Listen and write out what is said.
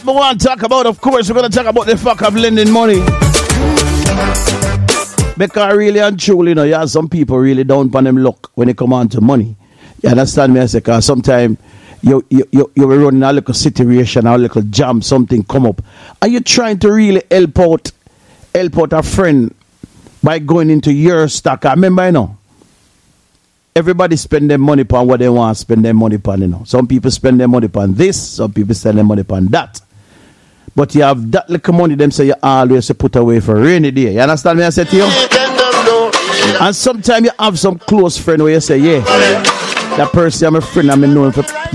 we want to talk about, of course, we're going to talk about the fuck of lending money. Because really and truly, you know, you have some people really down on them luck when they come on to money. You understand me? I say, because sometimes you were running a little situation, a little jam, something come up. And you're trying to really help out a friend by going into your stock. I remember, you know, everybody spend their money upon what they want to spend their money upon, you know. Some people spend their money upon this, some people spend their money upon that. But you have that little money, them say you always put away for a rainy day. You understand me? I said to you? And sometimes you have some close friend where you say, yeah, that person I'm a friend, I'm known for